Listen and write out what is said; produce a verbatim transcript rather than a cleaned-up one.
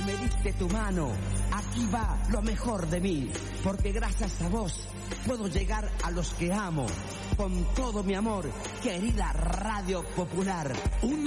me diste tu mano. Aquí va lo mejor de mí, porque gracias a vos puedo llegar a los que amo. Con todo mi amor, querida Radio Popular. Una